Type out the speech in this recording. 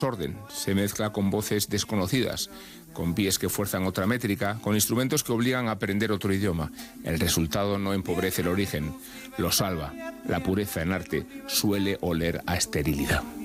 orden, se mezcla con voces desconocidas, con pies que fuerzan otra métrica, con instrumentos que obligan a aprender otro idioma. El resultado no empobrece el origen, lo salva. La pureza en arte suele oler a esterilidad.